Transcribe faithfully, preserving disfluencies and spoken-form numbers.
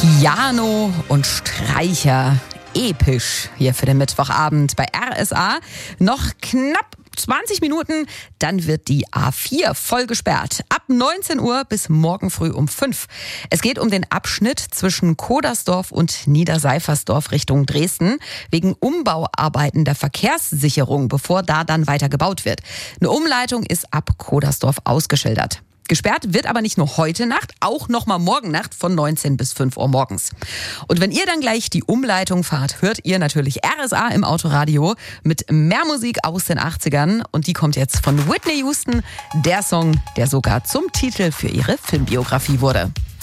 Piano und Streicher. Episch hier für den Mittwochabend bei R S A. Noch knapp zwanzig Minuten, dann wird die A vier voll gesperrt. Ab neunzehn Uhr bis morgen früh um fünf. Es geht um den Abschnitt zwischen Kodersdorf und Niederseifersdorf Richtung Dresden wegen Umbauarbeiten der Verkehrssicherung, bevor da dann weiter gebaut wird. Eine Umleitung ist ab Kodersdorf ausgeschildert. Gesperrt wird aber nicht nur heute Nacht, auch nochmal morgen Nacht von neunzehn bis fünf Uhr morgens. Und wenn ihr dann gleich die Umleitung fahrt, hört ihr natürlich R S A im Autoradio mit mehr Musik aus den achtzigern. Und die kommt jetzt von Whitney Houston, der Song, der sogar zum Titel für ihre Filmbiografie wurde.